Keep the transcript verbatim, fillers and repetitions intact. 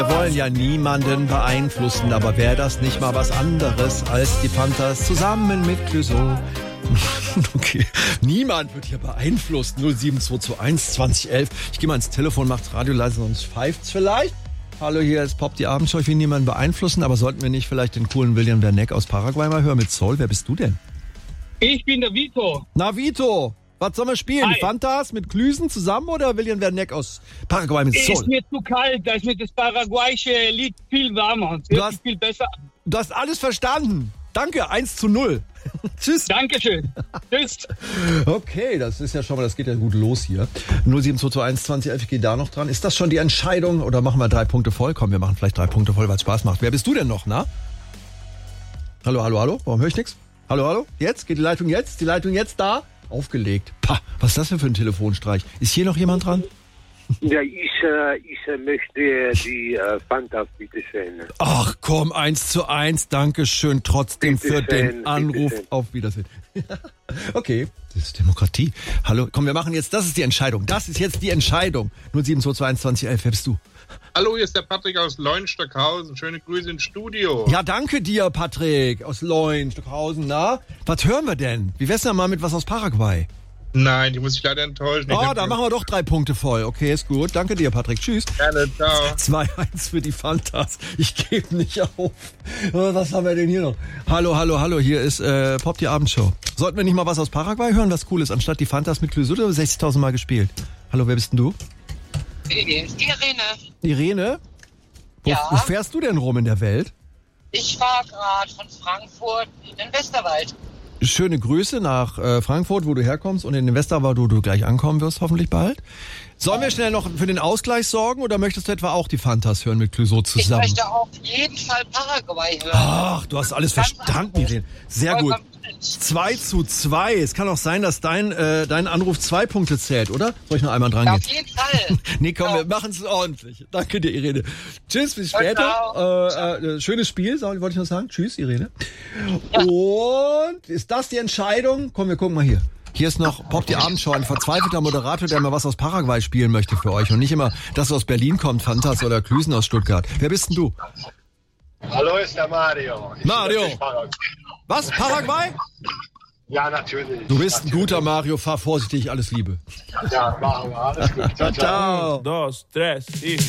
Wir wollen ja niemanden beeinflussen, aber wäre das nicht mal was anderes als die Panthers zusammen mit Clouseau? Okay, niemand wird hier beeinflusst. null sieben zwei zwei eins zwanzig elf. Ich gehe mal ins Telefon, macht's Radio leise, sonst pfeift's vielleicht. Hallo, hier ist Pop, die Abendshow. Ich will niemanden beeinflussen, aber sollten wir nicht vielleicht den coolen William Werneck aus Paraguay mal hören mit Soul? Wer bist du denn? Ich bin der Vito. Na, Vito, was sollen wir spielen? Hi. Die Fantas mit Klüsen zusammen oder William Werneck aus Paraguay mit Soul? Ist mir zu kalt, da ist mir das paraguayische Lied viel wärmer. Das Du hört hast- sich viel besser an. Du hast alles verstanden. Danke, eins zu null. Tschüss. Dankeschön. Tschüss. Okay, das ist ja schon mal, das geht ja gut los hier. null sieben zwei zwei eins zwanzig elf, ich gehe da noch dran. Ist das schon die Entscheidung oder machen wir drei Punkte voll? Komm, wir machen vielleicht drei Punkte voll, weil es Spaß macht. Wer bist du denn noch, na? Hallo, hallo, hallo? Warum höre ich nichts? Hallo, hallo? Jetzt? Geht die Leitung jetzt? Die Leitung jetzt da? Aufgelegt. Pah, was ist das denn für ein Telefonstreich? Ist hier noch jemand dran? Ja, ich, äh, ich äh, möchte die äh, Fantas, bitte schön. Ach komm, eins zu eins, Dankeschön trotzdem Bitte für schön, den bitte Anruf. schön. Auf Wiedersehen. Okay, das ist Demokratie. Hallo, komm, wir machen jetzt, das ist die Entscheidung. Das ist jetzt die Entscheidung. null sieben zwei zwei eins zwanzig elf, wer bist du? Hallo, hier ist der Patrick aus Leunstockhausen. Schöne Grüße ins Studio. Ja, danke dir, Patrick, aus Leun, Stockhausen, na? Was hören wir denn? Wie wär's denn mal mit was aus Paraguay? Nein, die muss ich leider enttäuschen. Ich Oh, hab- da machen wir doch drei Punkte voll. Okay, ist gut. Danke dir, Patrick. Tschüss. Gerne, ciao. zwei eins für die Fantas. Ich gebe nicht auf. Oh, was haben wir denn hier noch? Hallo, hallo, hallo. Hier ist äh, Pop, die Abendshow. Sollten wir nicht mal was aus Paraguay hören, was cool ist, anstatt die Fantas mit Clouseau, oder sechzigtausend Mal gespielt? Hallo, wer bist denn du? Irene. Irene? Wo, Ja. wo fährst du denn rum in der Welt? Ich fahre gerade von Frankfurt in den Westerwald. Schöne Grüße nach äh, Frankfurt, wo du herkommst, und in den Westerwald, wo du gleich ankommen wirst, hoffentlich bald. Sollen wir schnell noch für den Ausgleich sorgen oder möchtest du etwa auch die Fantas hören mit Clouseau Ich zusammen? möchte auf jeden Fall Paraguay hören. Ach, du hast alles Ganz verstanden, anders. Irene. Sehr gut. Vollkommen richtig. zwei zu zwei. Es kann auch sein, dass dein, äh, dein Anruf zwei Punkte zählt, oder? Soll ich noch einmal dran Ja, gehen? auf jeden Fall. Nee, komm, Ja. wir machen es ordentlich. Danke dir, Irene. Tschüss, bis Ciao, später. ciao. Äh, äh, schönes Spiel, sag- wollte ich noch sagen. Tschüss, Irene. Und ist das die Entscheidung? Komm, wir gucken mal hier. Hier ist noch Pop, die Abendshow, ein verzweifelter Moderator, der mal was aus Paraguay spielen möchte für euch. Und nicht immer, dass aus Berlin kommt, Fantas oder Klüsen aus Stuttgart. Wer bist denn du? Hallo, ist der Mario. Ich Mario. bin aus Paraguay. Was? Paraguay? Ja, natürlich. Du bist ein natürlich. guter Mario, fahr vorsichtig, alles Liebe. Ja, machen wir. Alles gut. Ciao, ciao. Ciao. Dos, tres y...